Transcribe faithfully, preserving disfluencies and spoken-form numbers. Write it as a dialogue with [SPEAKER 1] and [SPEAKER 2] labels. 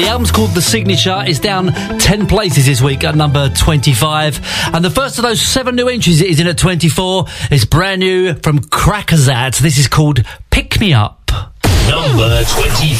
[SPEAKER 1] The album's called The Signature. It's down ten places this week at number twenty-five. And the first of those seven new entries is in at twenty-four. It's brand new from Crackazat. This is called Pick Me Up.
[SPEAKER 2] Number twenty-four.